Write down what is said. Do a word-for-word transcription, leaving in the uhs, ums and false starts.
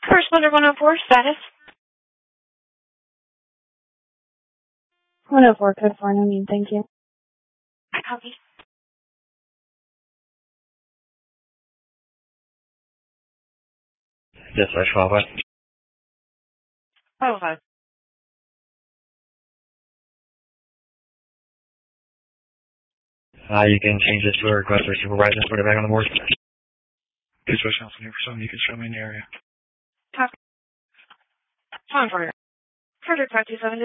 First Wonder one oh four, status. one oh four, code four, no need, thank you. Copy. Yes, I twelve. Oh, five. Uh, you can change this to a request for supervisor and put it back on the board. Please push out here for something you can show me in the area. Copy. Phone for you. Frederick five two seven.